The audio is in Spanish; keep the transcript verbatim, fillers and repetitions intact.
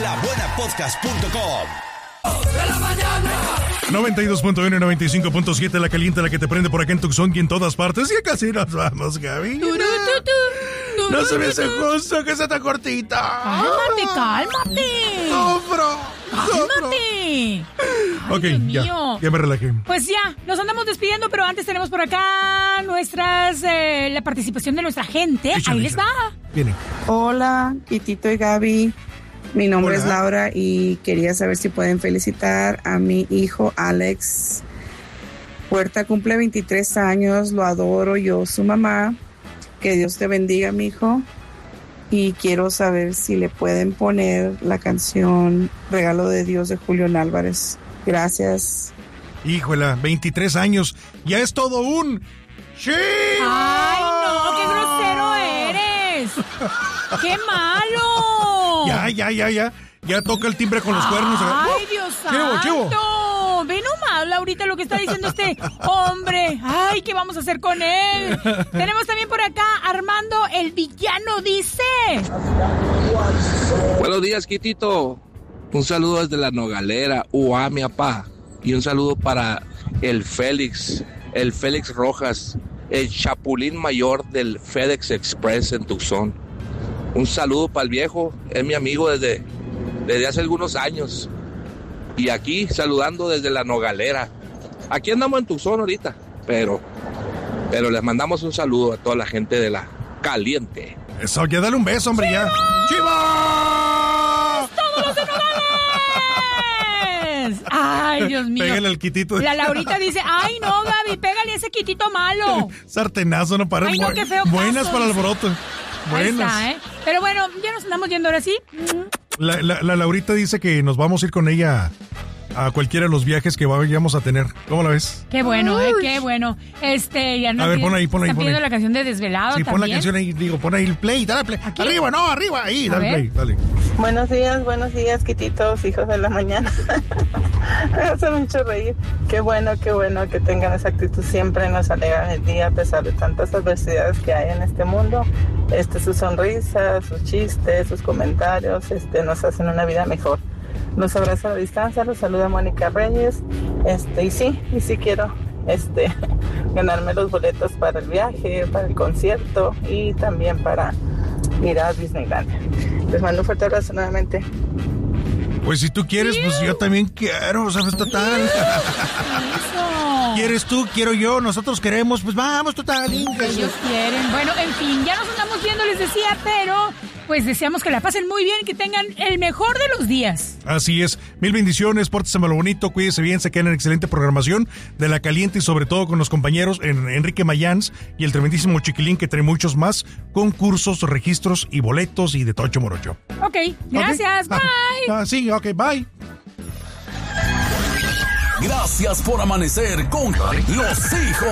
la buena podcast punto com. De la mañana. noventa y dos punto uno y noventa y cinco punto siete, la caliente, la que te prende por acá en Tucson y en todas partes. Y casi nos vamos, Gaby. Turu, tu, tu, No turu, se me hace tu. justo que sea tan cortita. Cálmate, cálmate. Sufro. Cálmate. Ok, Dios ya, mío. ya me relajé. Pues ya, nos andamos despidiendo, pero antes tenemos por acá nuestras, eh, la participación de nuestra gente. Échale, Ahí les va. Viene. Hola, Kitito y Gaby. Mi nombre Hola. es Laura y quería saber si pueden felicitar a mi hijo Alex. Puerta cumple veintitrés años, lo adoro yo, su mamá. Que Dios te bendiga, mi hijo. Y quiero saber si le pueden poner la canción Regalo de Dios de Julián Álvarez. Gracias. Híjola, veintitrés años. Ya es todo un... ¡Sí! ¡Ay, no! ¡Qué grosero eres! ¡Qué malo! Ya, ya, ya, ya. Ya toca el timbre con los cuernos. ¡Ay, Dios chivo, chivo. santo! Ve nomás, Laurita, lo que está diciendo este hombre. ¡Ay, qué vamos a hacer con él! Tenemos también por acá Armando, el villano, dice. Buenos días, Kitito. Un saludo desde la Nogalera, Uá, mi papá. Y un saludo para el Félix, el Félix Rojas, el chapulín mayor del FedEx Express en Tucson. Un saludo para el viejo, es mi amigo desde, desde hace algunos años. Y aquí saludando desde la Nogalera. Aquí andamos en Tucson ahorita, pero, pero les mandamos un saludo a toda la gente de la Caliente. Eso, ya dale un beso, hombre, ya. ¡Chivas! ¡Todos los de Nogales! ¡Ay, Dios mío! Pégale al quitito. La Laurita dice, ¡ay, no, Gaby! ¡Pégale a ese quitito malo! Sartenazo, no para. Ay, no, qué feo Buenas caso. para el alboroto. Ahí Buenas. está, ¿eh? Pero bueno, ya nos andamos yendo ahora sí. La, la, la Laurita dice que nos vamos a ir con ella a cualquiera de los viajes que vayamos a tener. ¿Cómo la ves? Qué bueno, ¿eh? Qué bueno. Este, ya no A ver, pon ahí, pon ahí, Están pon pidiendo ahí. la canción de Desvelado Sí, también. pon la canción ahí, digo, pon ahí el play, dale play. ¿Aquí? Arriba, no, arriba, ahí, A dale ver. play, dale. Buenos días, buenos días, Quititos, hijos de la mañana. Me hace mucho reír. Qué bueno, qué bueno que tengan esa actitud. Siempre nos alegran el día a pesar de tantas adversidades que hay en este mundo. Este, sus sonrisas, sus chistes, sus comentarios, este, nos hacen una vida mejor. Los abrazo a la distancia, los saluda Mónica Reyes. Este, y sí, y sí quiero este, ganarme los boletos para el viaje, para el concierto y también para ir a Disneyland. Les mando un fuerte abrazo nuevamente. Pues si tú quieres, pues yo también quiero, ¿sabes? Total. Eso. ¿Quieres tú? Quiero yo, nosotros queremos, pues vamos, total. Ellos quieren. Bueno, en fin, ya nos andamos viendo, les decía, pero pues deseamos que la pasen muy bien y que tengan el mejor de los días. Así es. Mil bendiciones, pórtese lo bonito, cuídese bien, se queden en excelente programación de La Caliente y sobre todo con los compañeros en Enrique Mayans y el tremendísimo Chiquilín que trae muchos más concursos, registros y boletos y de Tocho Morocho. Ok, gracias, ¿Okay? bye. Ah, ah, sí, ok, bye. Gracias por amanecer con los hijos